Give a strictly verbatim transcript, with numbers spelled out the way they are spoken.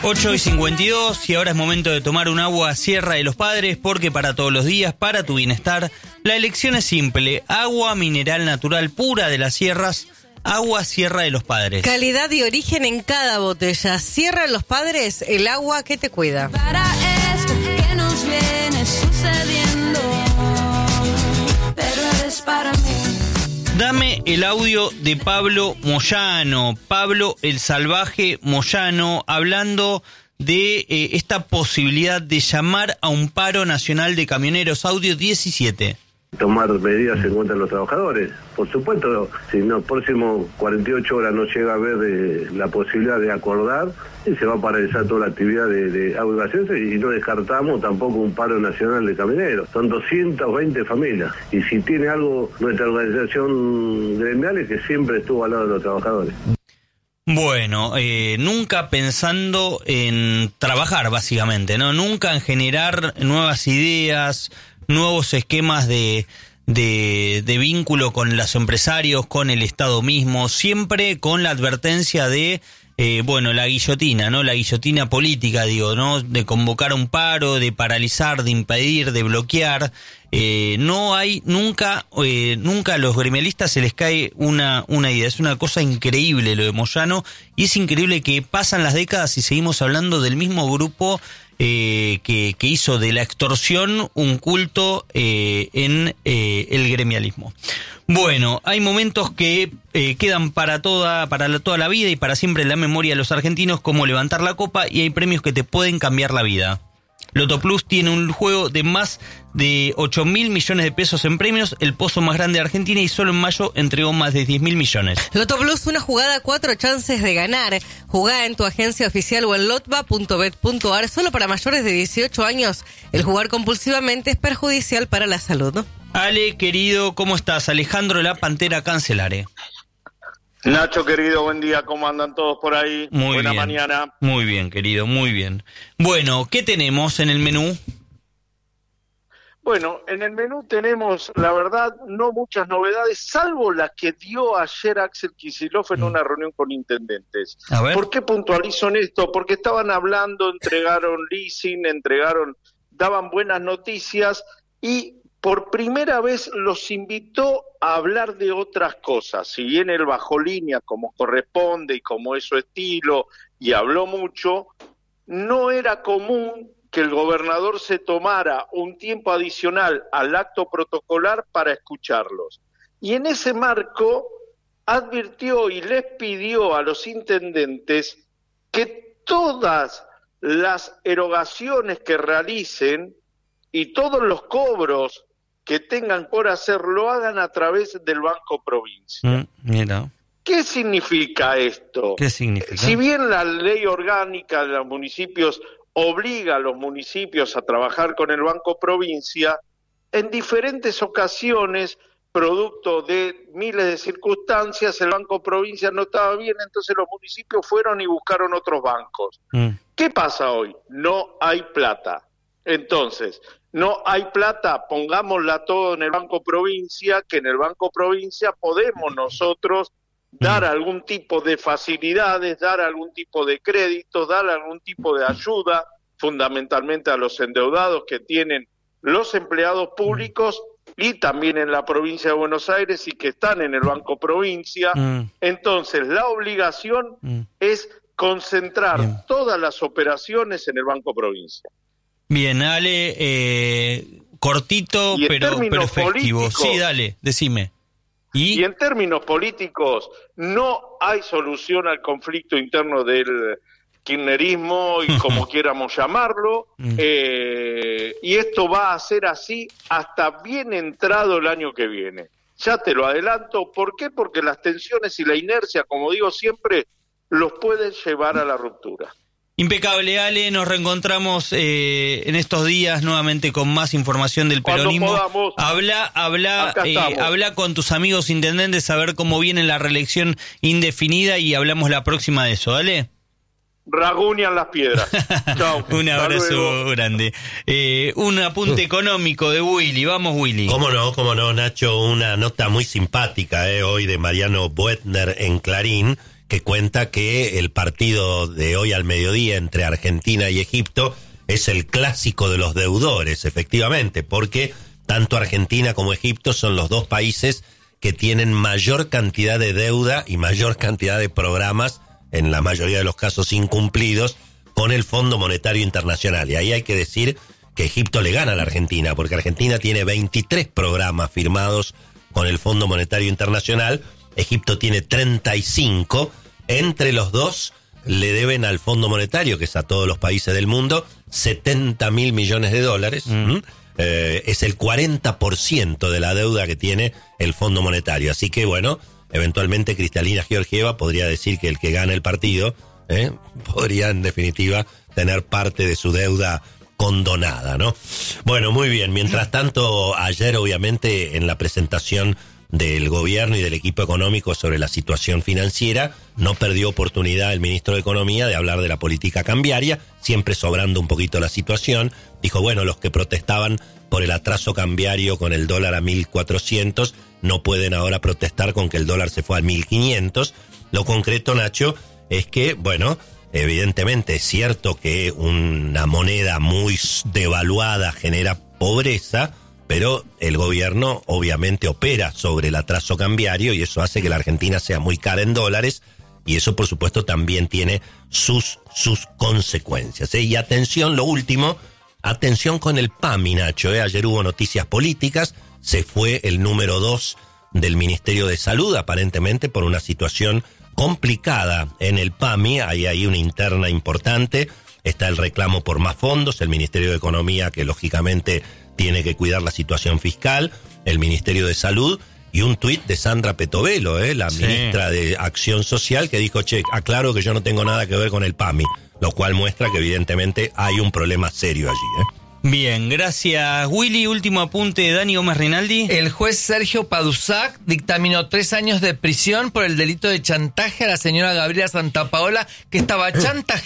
ocho y cincuenta y dos y ahora es momento de tomar un agua Sierra de los Padres, porque para todos los días, para tu bienestar, la elección es simple: agua mineral natural pura de las sierras, agua Sierra de los Padres. Calidad y origen en cada botella. Sierra de los Padres, el agua que te cuida. Para esto que nos viene sucediendo, pero eres para mí. Dame el audio de Pablo Moyano, Pablo el Salvaje Moyano, hablando de eh, esta posibilidad de llamar a un paro nacional de camioneros. Audio diecisiete. Tomar medidas en contra de los trabajadores. Por supuesto, si en los próximos cuarenta y ocho horas no llega a haber de, la posibilidad de acordar, se va a paralizar toda la actividad de, de agua y gaseosa, y no descartamos tampoco un paro nacional de camioneros. Son doscientas veinte familias, y si tiene algo nuestra organización gremial es que siempre estuvo al lado de los trabajadores. Bueno, eh, nunca pensando en trabajar, básicamente, ¿no? Nunca en generar nuevas ideas, nuevos esquemas de, de, de vínculo con los empresarios, con el Estado mismo, siempre con la advertencia de, eh, bueno, la guillotina, ¿no? La guillotina política, digo, ¿no? De convocar un paro, de paralizar, de impedir, de bloquear. Eh, no hay, nunca, eh, nunca a los gremialistas se les cae una, una idea. Es una cosa increíble lo de Moyano, y es increíble que pasan las décadas y seguimos hablando del mismo grupo Eh, que, que hizo de la extorsión un culto eh, en eh, el gremialismo. Bueno, hay momentos que eh, quedan para toda para la, toda la vida y para siempre en la memoria de los argentinos, como levantar la copa, y hay premios que te pueden cambiar la vida. Loto Plus tiene un juego de más de ocho mil millones de pesos en premios, el pozo más grande de Argentina, y solo en mayo entregó más de diez mil millones. Loto Plus, una jugada, cuatro chances de ganar. Jugá en tu agencia oficial o en lotba punto bet punto ar. Solo para mayores de dieciocho años. El jugar compulsivamente es perjudicial para la salud, ¿no? Ale, querido, ¿cómo estás? Alejandro La Pantera Cancelare. Nacho, querido, buen día, ¿cómo andan todos por ahí? Muy Buena bien. mañana. Muy bien, querido, muy bien. Bueno, ¿qué tenemos en el menú? Bueno, en el menú tenemos, la verdad, no muchas novedades, salvo las que dio ayer Axel Kicillof en una reunión con intendentes. A ver. ¿Por qué puntualizo en esto? Porque estaban hablando, entregaron leasing, entregaron, daban buenas noticias, y por primera vez los invitó a hablar de otras cosas. Si bien él bajó línea como corresponde y como es su estilo, y habló mucho, no era común que el gobernador se tomara un tiempo adicional al acto protocolar para escucharlos. Y en ese marco advirtió y les pidió a los intendentes que todas las erogaciones que realicen y todos los cobros que tengan por hacer lo hagan a través del Banco Provincia. Mm, mira. ¿Qué significa esto? ¿Qué significa? Si bien la ley orgánica de los municipios obliga a los municipios a trabajar con el Banco Provincia, en diferentes ocasiones, producto de miles de circunstancias, el Banco Provincia no estaba bien, entonces los municipios fueron y buscaron otros bancos. Mm. ¿Qué pasa hoy? No hay plata. Entonces, no hay plata, pongámosla todo en el Banco Provincia, que en el Banco Provincia podemos nosotros dar algún tipo de facilidades, dar algún tipo de créditos, dar algún tipo de ayuda, fundamentalmente a los endeudados que tienen los empleados públicos y también en la provincia de Buenos Aires y que están en el Banco Provincia. Mm. Entonces, la obligación mm. es concentrar Bien. todas las operaciones en el Banco Provincia. Bien, Ale, eh, cortito pero, pero efectivo. Sí, dale, decime. ¿Y? y en términos políticos no hay solución al conflicto interno del kirchnerismo y como quieramos llamarlo, mm. eh, y esto va a ser así hasta bien entrado el año que viene. Ya te lo adelanto. ¿Por qué? Porque las tensiones y la inercia, como digo siempre, los pueden llevar a la ruptura. Impecable, Ale, nos reencontramos eh, en estos días nuevamente con más información del peronismo. Habla, habla, eh, habla con tus amigos intendentes a ver cómo viene la reelección indefinida y hablamos la próxima de eso, ¿dale? Raguñan las piedras. Chao. Un abrazo grande. Eh, un apunte económico de Willy. Vamos, Willy. Cómo no, cómo no, Nacho. Una nota muy simpática eh, hoy de Mariano Buettner en Clarín, que cuenta que el partido de hoy al mediodía entre Argentina y Egipto es el clásico de los deudores, efectivamente, porque tanto Argentina como Egipto son los dos países que tienen mayor cantidad de deuda y mayor cantidad de programas, en la mayoría de los casos incumplidos, con el Fondo Monetario Internacional. Y ahí hay que decir que Egipto le gana a la Argentina, porque Argentina tiene veintitrés programas firmados con el Fondo Monetario Internacional, Egipto tiene treinta y cinco, entre los dos le deben al Fondo Monetario, que es a todos los países del mundo, setenta mil millones de dólares, mm. eh, es el cuarenta por ciento de la deuda que tiene el Fondo Monetario, así que bueno, eventualmente Cristalina Georgieva podría decir que el que gana el partido, eh, podría en definitiva tener parte de su deuda condonada, ¿no? Bueno, muy bien, mientras tanto, ayer obviamente en la presentación del gobierno y del equipo económico sobre la situación financiera, no perdió oportunidad el ministro de Economía de hablar de la política cambiaria, siempre sobrando un poquito la situación. Dijo, bueno, los que protestaban por el atraso cambiario con el dólar a mil cuatrocientos no pueden ahora protestar con que el dólar se fue a mil quinientos. Lo concreto, Nacho, es que, bueno, evidentemente es cierto que una moneda muy devaluada genera pobreza, pero el gobierno obviamente opera sobre el atraso cambiario y eso hace que la Argentina sea muy cara en dólares y eso por supuesto también tiene sus, sus consecuencias, ¿eh? Y atención, lo último, atención con el PAMI, Nacho, ¿eh? Ayer hubo noticias políticas, se fue el número dos del Ministerio de Salud aparentemente por una situación complicada en el PAMI, hay ahí una interna importante, está el reclamo por más fondos, el Ministerio de Economía que lógicamente tiene que cuidar la situación fiscal, el Ministerio de Salud y un tuit de Sandra Petovelo, ¿eh? la sí. ministra de Acción Social, que dijo, che, aclaro que yo no tengo nada que ver con el PAMI, lo cual muestra que evidentemente hay un problema serio allí, ¿eh? Bien, gracias Willy. Último apunte, Dani Gómez Rinaldi. El juez Sergio Padusac dictaminó tres años de prisión por el delito de chantaje a la señora Gabriela Santapaola, que estaba chantajeando